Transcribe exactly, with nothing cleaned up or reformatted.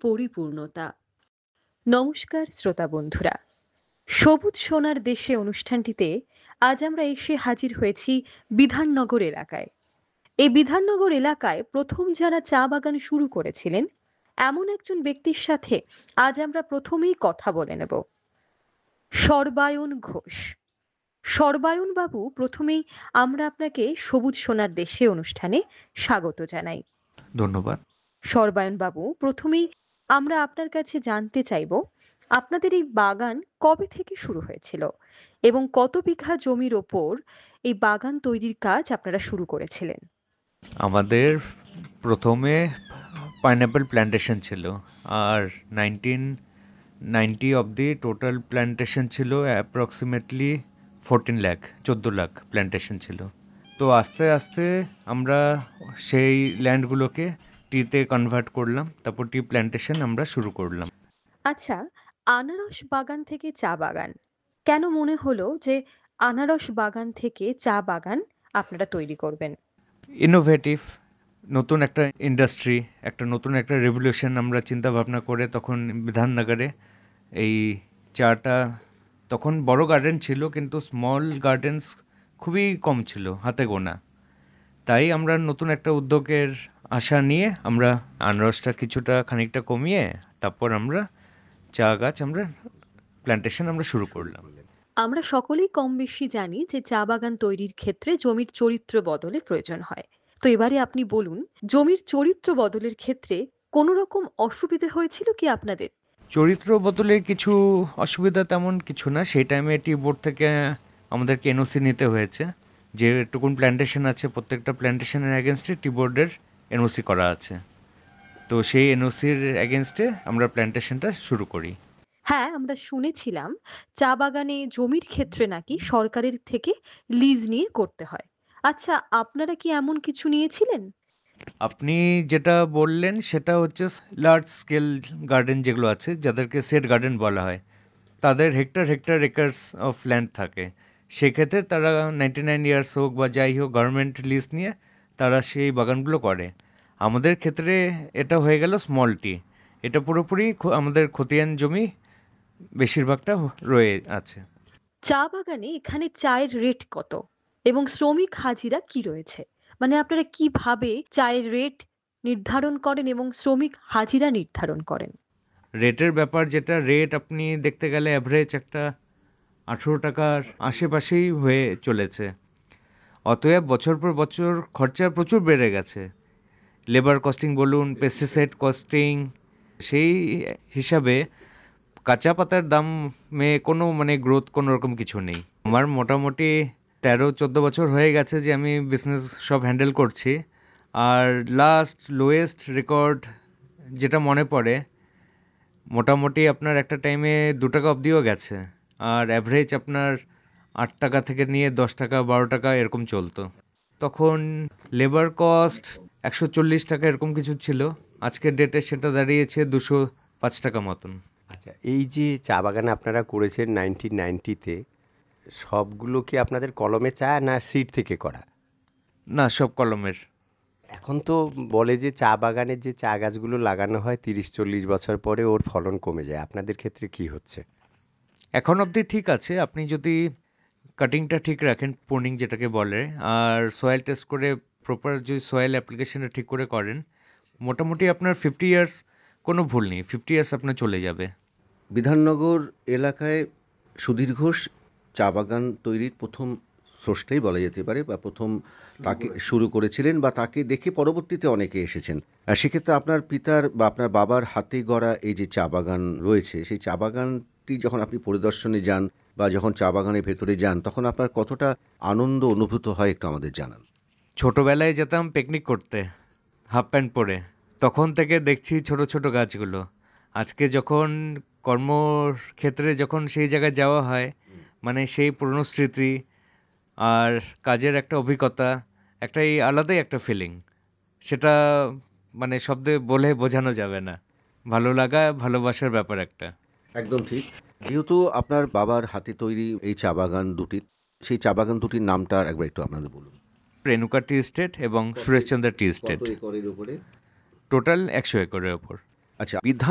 পরিপূর্ণতা। নমস্কার শ্রোতা বন্ধুরা, সবুজ সোনার দেশে অনুষ্ঠানটিতে আজ আমরা এসে হাজির হয়েছি বিধাননগর এলাকায়। এই বিধাননগর এলাকায় প্রথম যারা চা বাগান শুরু করেছিলেন এমন একজন ব্যক্তির সাথে আজ আমরা প্রথমেই কথা বলে নেব। সর্বায়ন ঘোষ। সর্বায়ন বাবু, প্রথমেই আমরা আপনাকে সবুজ সোনার দেশে অনুষ্ঠানে স্বাগত জানাই। ধন্যবাদ। সর্বায়ন বাবু, প্রথমেই আমরা আপনার কাছে জানতে চাইব আপনাদের এই বাগান কবে থেকে শুরু হয়েছিল এবং কত বিঘা জমির ওপর এই বাগান তৈরির কাজ আপনারা শুরু করেছিলেন? আমাদের প্রথমে পাইনঅ্যাপেল প্ল্যান্টেশন ছিল, আর নাইনটিন নাইনটি অবধি টোটাল প্ল্যান্টেশন ছিল অ্যাপ্রক্সিমেটলি ফোরটিন লাখ চোদ্দো লাখ প্ল্যান্টেশন ছিল। তো আস্তে আস্তে আমরা সেই ল্যান্ডগুলোকে টিতে কনভার্ট করলাম, তারপর টি প্ল্যান্টেশন আমরা শুরু করলাম। আচ্ছা, আনারস বাগান থেকে চা বাগান, কেন মনে হলো যে আনারস বাগান থেকে চা বাগান আপনারা তৈরি করবেন? ইনোভেটিভ, নতুন একটা ইন্ডাস্ট্রি, একটা নতুন একটা রেভলিউশন আমরা চিন্তা ভাবনা করে তখন বিধাননগরে এই চাটা, তখন বড় গার্ডেন ছিল কিন্তু স্মল গার্ডেন্স খুবই কম ছিল, হাতে গোনা। তাই আমরা নতুন একটা উদ্যোগের আশা নিয়ে আমরা আনারসটা কিছুটা খানিকটা কমিয়ে তারপর আমরা চা গাছ আমরা প্ল্যান্টেশন আমরা শুরু করলাম। আমরা সকলেই কম বেশি জানি যে চা বাগান তৈরির ক্ষেত্রে জমির চরিত্র বদলের প্রয়োজন হয়। তো এবারে আপনি বলুন, জমির চরিত্র বদলের ক্ষেত্রে কোনো রকম অসুবিধে হয়েছিল কি আপনাদের? চরিত্র বদলে কিছু অসুবিধা তেমন কিছু না। সেই টাইমে টি বোর্ড থেকে আমাদেরকে এনওসি নিতে হয়েছে, যে টুকুন প্ল্যান্টেশন আছে প্রত্যেকটা প্ল্যান্টেশনের এগেনস্টে টি বোর্ডের এনওসি করা আছে। তো সেই এনওসির এগেনস্টে আমরা প্ল্যান্টেশনটা শুরু করি। হ্যাঁ, আমরা শুনেছিলাম চা বাগানে জমির ক্ষেত্রে নাকি সরকারের থেকে লিজ নিয়ে করতে হয়। আচ্ছা, আপনারা কি এমন কিছু নিয়েছিলেন? আপনি যেটা বললেন সেটা হচ্ছে লার্জ স্কেল গার্ডেন যেগুলো আছে, যাদেরকে সেট গার্ডেন বলা হয়, তাদের hectare hectare acres of land থাকে। সেক্ষেত্রে তারা নাইনটি নাইন ইয়ার্স হোক বা যাই হোক, গভর্নমেন্ট লিজ নিয়ে তারা সেই বাগানগুলো করে। আমাদের ক্ষেত্রে এটা হয়ে গেল স্মল টি। এটা পুরোপুরি খ- আমাদের খতিয়ান জমি বেশিরভাগটা রয়ে আছে। চা বাগানে এখানে চায়ের রেট কত এবং শ্রমিক হাজিরা কি রয়েছে? মানে আপনারা কিভাবে চায়ের রেট নির্ধারণ করেন এবং শ্রমিক হাজিরা নির্ধারণ করেন? রেটের ব্যাপার, যেটা রেট আপনি দেখতে গেলে অ্যাভারেজ একটা আঠেরো টাকার আশেপাশেই হয়ে চলেছে। অতএব বছর পর বছর খরচা প্রচুর বেড়ে গেছে। লেবার কস্টিং বলুন, পেস্টিসাইড কস্টিং, সেই হিসাবে কাঁচা পাতার দামে কোনো মানে গ্রোথ কোনো রকম কিছু নেই। আমার মোটামুটি তেরো চোদ্দো বছর হয়ে গেছে যে আমি বিজনেস সব হ্যান্ডেল করছি। আর লাস্ট লোয়েস্ট রেকর্ড যেটা মনে পড়ে, মোটামুটি আপনার একটা টাইমে দু টাকা অবধিও গেছে, আর অ্যাভারেজ আপনার আট টাকা থেকে নিয়ে দশ টাকা বারো টাকা এরকম চলতো। তখন লেবার কস্ট একশো চল্লিশ টাকা এরকম কিছু ছিল, আজকের ডেটে সেটা দাঁড়িয়েছে দুশো পাঁচ টাকা মতন। আচ্ছা, এই যে চা বাগান আপনারা করেছেন নাইনটিন নাইনটিতে, সবগুলো কি আপনাদের কলমে চা না সিড থেকে করা? না, সব কলমের। এখন তো বলে যে চা বাগানের যে চা গাছগুলো লাগানো হয় তিরিশ চল্লিশ বছর পরে ওর ফলন কমে যায়, আপনাদের ক্ষেত্রে কি হচ্ছে? এখন অবধি ঠিক আছে, আপনি যদি কাটিংটা ঠিক রাখেন, প্রুনিং যেটাকে বলে, আর সয়েল টেস্ট করে প্রপার যদি সয়েল অ্যাপ্লিকেশনটা ঠিক করে করেন, মোটামুটি আপনার ফিফটি ইয়ার্স কোনো ভুল নেই, ফিফটি ইয়ার্স আপনার চলে যাবে। বিধাননগর এলাকায় সুধীর ঘোষ চা বাগান তৈরির প্রথম স্রষ্টাই বলা যেতে পারে, বা প্রথম তাকে শুরু করেছিলেন, বা তাকে দেখে পরবর্তীতে অনেকে এসেছেন। আর সেক্ষেত্রে আপনার পিতার বা আপনার বাবার হাতে গড়া এই যে চা বাগান রয়েছে, সেই চা বাগানটি যখন আপনি পরিদর্শনে যান বা যখন চা বাগানের ভেতরে যান, তখন আপনার কতটা আনন্দ অনুভূত হয় একটু আমাদের জানান। ছোটোবেলায় যেতাম পিকনিক করতে হাফ প্যান্ট পরে, তখন থেকে দেখছি ছোট ছোট গাছগুলো। আজকে যখন কর্মক্ষেত্রে যখন সেই জায়গায় যাওয়া হয়, মানে সেই পুরনো স্মৃতি আর কাজের একটা অভিজ্ঞতা, একটা এই আলাদাই একটা ফিলিং, সেটা মানে শব্দে বলে বোঝানো যাবে না। ভালো লাগা, ভালোবাসার ব্যাপার একটা। একদম ঠিক। যেহেতু আপনার বাবার হাতে তৈরি এই চা বাগান দুটি, সেই চা বাগান দুটির নামটা একবার একটু আপনাদের বলুন। রেণুকা টি এস্টেট এবং সুরেশচন্দ্র টি এস্টেট। কত একরের উপরে? টোটাল একশো একরের ওপর। আচ্ছা, বিধান